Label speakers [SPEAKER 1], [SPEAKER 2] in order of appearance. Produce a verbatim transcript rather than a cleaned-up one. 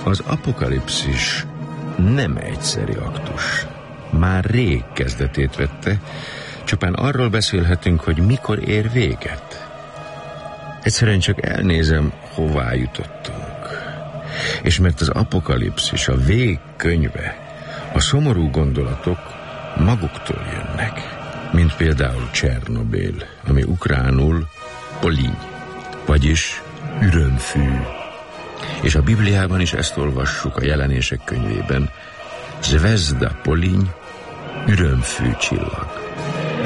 [SPEAKER 1] Az apokalipszis nem egyszeri aktus. Már rég kezdetét vette, csupán arról beszélhetünk, hogy mikor ér véget. Egyszerűen csak elnézem, hová jutottunk. És mert az apokalipszis, a vég könyve, a szomorú gondolatok maguktól jönnek, mint például Csernobil, ami ukránul Poliny, vagyis ürömfű. És a Bibliában is ezt olvassuk a Jelenések könyvében, Zvezda Poliny, ürömfű csillag.